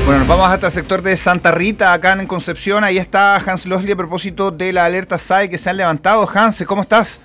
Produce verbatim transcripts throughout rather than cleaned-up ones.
Bueno, nos vamos hasta el sector de Santa Rita, acá en Concepción. Ahí está Hans Losli a propósito de la alerta S A E que se han levantado. Hans, ¿cómo estás?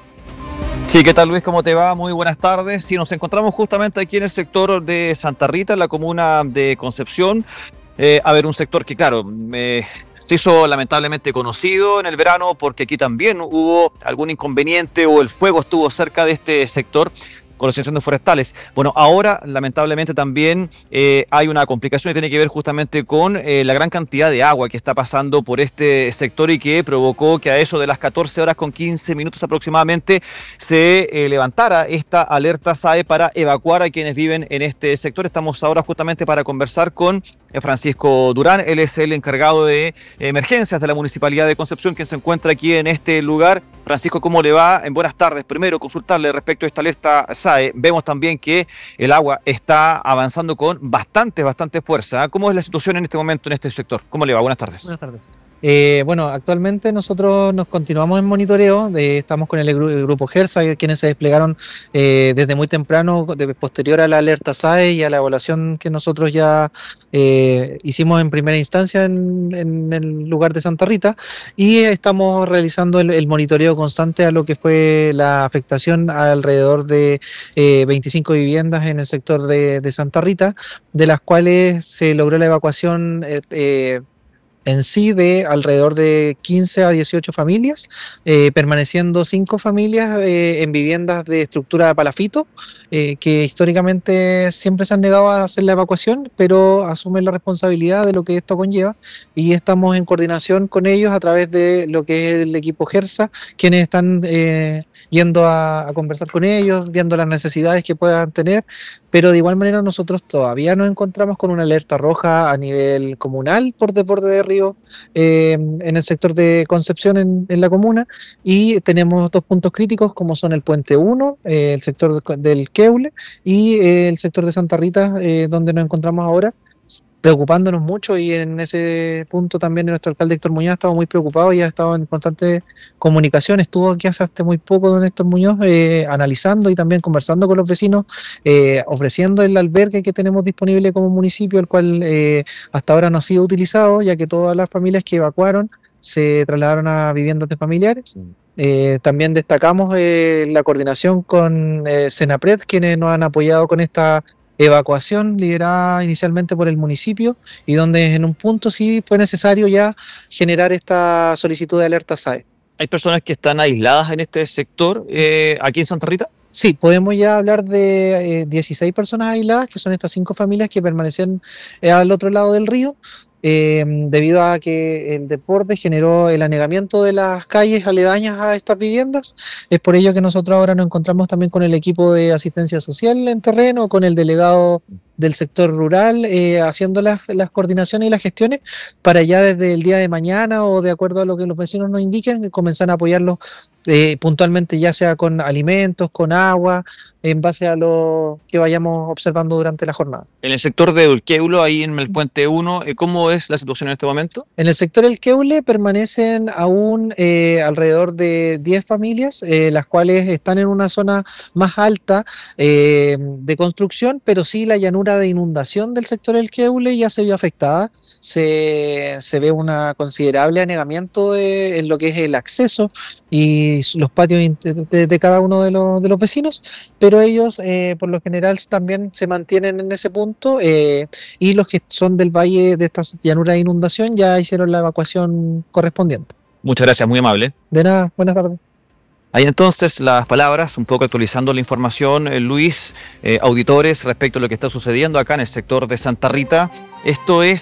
Sí, ¿qué tal, Luis? ¿Cómo te va? Muy buenas tardes. Sí, nos encontramos justamente aquí en el sector de Santa Rita, en la comuna de Concepción. Eh, a ver, un sector que, claro, eh, se hizo lamentablemente conocido en el verano porque aquí también hubo algún inconveniente o el fuego estuvo cerca de este sector con los incendios forestales. Bueno, ahora lamentablemente también eh, hay una complicación que tiene que ver justamente con eh, la gran cantidad de agua que está pasando por este sector y que provocó que a eso de las catorce horas con quince minutos aproximadamente se eh, levantara esta alerta S A E para evacuar a quienes viven en este sector. Estamos ahora justamente para conversar con eh, Francisco Durán. Él es el encargado de emergencias de la Municipalidad de Concepción, quien se encuentra aquí en este lugar. Francisco, ¿cómo le va? En buenas tardes. Primero, consultarle respecto a esta alerta S A E. Vemos también que el agua está avanzando con bastante, bastante fuerza. ¿Cómo es la situación en este momento en este sector? ¿Cómo le va? Buenas tardes. Buenas tardes. Eh, bueno, actualmente nosotros nos continuamos en monitoreo, de, estamos con el, gru el grupo GERSA, quienes se desplegaron eh, desde muy temprano, de, posterior a la alerta S A E y a la evaluación que nosotros ya eh, hicimos en primera instancia en, en el lugar de Santa Rita, y estamos realizando el, el monitoreo constante a lo que fue la afectación a alrededor de eh, veinticinco viviendas en el sector de, de Santa Rita, de las cuales se logró la evacuación eh, eh, en sí de alrededor de quince a dieciocho familias, eh, permaneciendo cinco familias eh, en viviendas de estructura de palafito, eh, que históricamente siempre se han negado a hacer la evacuación, pero asumen la responsabilidad de lo que esto conlleva, y estamos en coordinación con ellos a través de lo que es el equipo GERSA, quienes están eh, yendo a, a conversar con ellos, viendo las necesidades que puedan tener, pero de igual manera nosotros todavía nos encontramos con una alerta roja a nivel comunal por desborde de río eh, en el sector de Concepción en, en la comuna, y tenemos dos puntos críticos como son el Puente uno, eh, el sector de, del Queule, y eh, el sector de Santa Rita, eh, donde nos encontramos ahora, preocupándonos mucho, y en ese punto también nuestro alcalde Héctor Muñoz ha estado muy preocupado y ha estado en constante comunicación. Estuvo aquí hace hasta muy poco don Héctor Muñoz eh, analizando y también conversando con los vecinos, eh, ofreciendo el albergue que tenemos disponible como municipio, el cual eh, hasta ahora no ha sido utilizado, ya que todas las familias que evacuaron se trasladaron a viviendas de familiares. Eh, también destacamos eh, la coordinación con eh, Senapred, quienes nos han apoyado con esta evacuación liderada inicialmente por el municipio, y donde en un punto sí fue necesario ya generar esta solicitud de alerta S A E. ¿Hay personas que están aisladas en este sector eh, aquí en Santa Rita? Sí, podemos ya hablar de eh, dieciséis personas aisladas, que son estas cinco familias que permanecen eh, al otro lado del río, eh, debido a que el desborde generó el anegamiento de las calles aledañas a estas viviendas. Es por ello que nosotros ahora nos encontramos también con el equipo de asistencia social en terreno, con el delegado del sector rural, eh, haciendo las, las coordinaciones y las gestiones para ya desde el día de mañana, o de acuerdo a lo que los vecinos nos indiquen, comenzar a apoyarlos eh, puntualmente, ya sea con alimentos, con agua, en base a lo que vayamos observando durante la jornada. En el sector de Ulqueulo, ahí en el Puente uno, ¿cómo es la situación en este momento? En el sector del Queule permanecen aún eh, alrededor de diez familias, eh, las cuales están en una zona más alta eh, de construcción, pero sí la llanura de inundación del sector del Queule ya se vio afectada. Se, se ve un considerable anegamiento de, en lo que es el acceso y los patios de, de, de cada uno de los, de los vecinos, pero ellos eh, por lo general también se mantienen en ese punto, eh, y los que son del valle de esta llanura de inundación ya hicieron la evacuación correspondiente. Muchas gracias, muy amable. De nada, buenas tardes. Hay entonces las palabras, un poco actualizando la información, eh, Luis, eh, auditores, respecto a lo que está sucediendo acá en el sector de Santa Rita. Esto es